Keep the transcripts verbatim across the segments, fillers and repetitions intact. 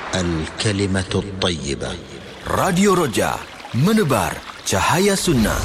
الكلمة الطيبة. Radio Roja, menebar cahaya sunnah.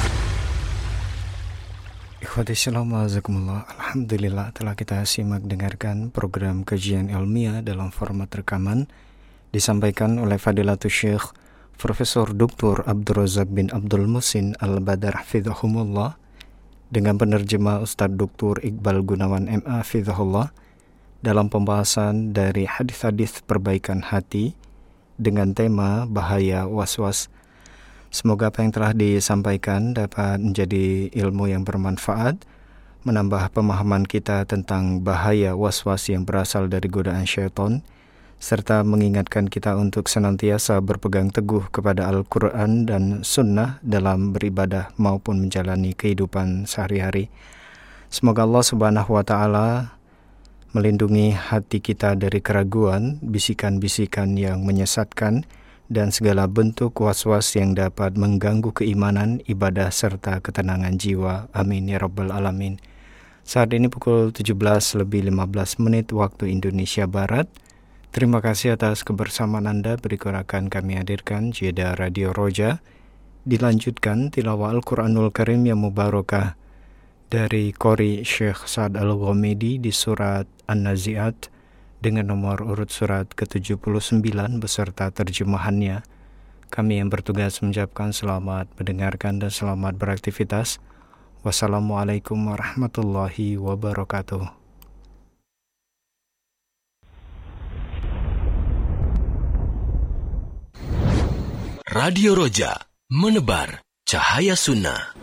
Ikhwati shalom wa'azakumullah. Alhamdulillah telah kita simak dengarkan program kajian ilmiah dalam format rekaman disampaikan oleh Fadilatul Syekh Profesor Doktor Abdul Razak bin Abdul Muhsin Al-Badar Hafizahumullah dengan penerjemah Ustadz Doktor Iqbal Gunawan M A Hafizahullah dalam pembahasan dari hadis-hadis perbaikan hati dengan tema bahaya was-was. Semoga apa yang telah disampaikan dapat menjadi ilmu yang bermanfaat, menambah pemahaman kita tentang bahaya was-was yang berasal dari godaan syaitan, serta mengingatkan kita untuk senantiasa berpegang teguh kepada Al-Quran dan Sunnah dalam beribadah maupun menjalani kehidupan sehari-hari. Semoga Allah Subhanahu wa Ta'ala melindungi hati kita dari keraguan, bisikan-bisikan yang menyesatkan, dan segala bentuk was-was yang dapat mengganggu keimanan, ibadah, serta ketenangan jiwa. Amin ya Rabbal Alamin. Saat ini pukul tujuh belas lebih lima belas menit waktu Indonesia Barat. Terima kasih atas kebersamaan Anda. Berikut akan kami hadirkan jeda Radio Roja. Dilanjutkan tilawah Al-Quranul Karim yang mubarakah dari Qori Syekh Sa'ad Al-Ghamidi di surat An-Nazi'at dengan nomor urut surat ke tujuh puluh sembilan beserta terjemahannya. Kami yang bertugas mengucapkan selamat mendengarkan dan selamat beraktivitas. Wassalamualaikum warahmatullahi wabarakatuh. Radio Roja, menebar cahaya sunnah.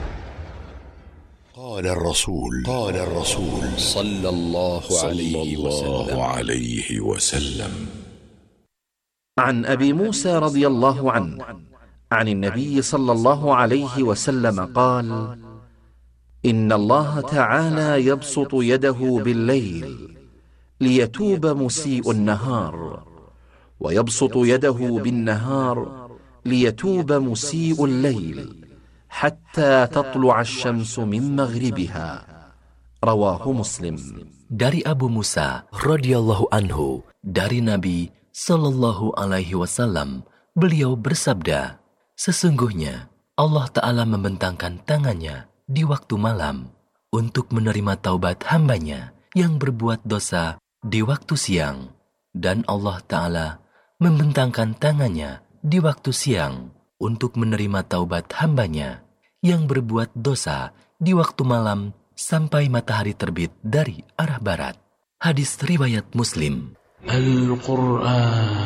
قال الرسول قال الرسول صلى الله عليه وسلم عليه وسلم عن أبي موسى رضي الله عنه عن النبي صلى الله عليه وسلم قال إن الله تعالى يبسط يده بالليل ليتوب مسيء النهار ويبسط يده بالنهار ليتوب مسيء الليل حتى تطلع الشمس من مغربها. رواه مسلم. Dari Abu Musa radhiyallahu anhu, dari Nabi sallallahu alaihi wasallam, beliau bersabda, sesungguhnya Allah Ta'ala membentangkan tangannya di waktu malam untuk menerima taubat hambanya yang berbuat dosa di waktu siang, dan Allah Ta'ala membentangkan tangannya di waktu siang untuk menerima taubat hambanya yang berbuat dosa di waktu malam sampai matahari terbit dari arah barat. Hadis riwayat Muslim. Al-Quran